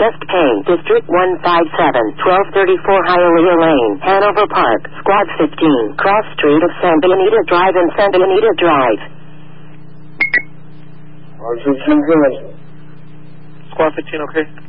Chest Pain, District 157, 1234 Hialeah Lane, Hanover Park, Squad 15, Cross Street of Santa Anita Drive and Santa Anita Drive. Squad 15, okay?